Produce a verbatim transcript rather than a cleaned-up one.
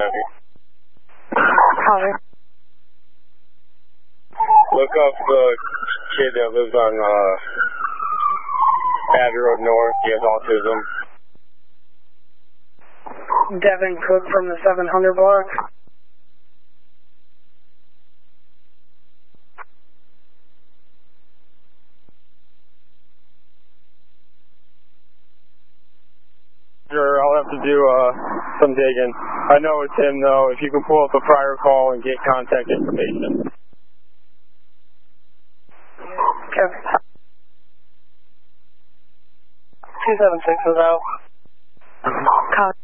Copy. Look up the kid that lives on uh, Abbey Road North. He has autism. Devin Cook from the seven hundred block. Sure, I'll have to do uh, some digging. I know it's him though. If you can pull up a prior call and get contact information. Kevin. two seven six is out. Copy.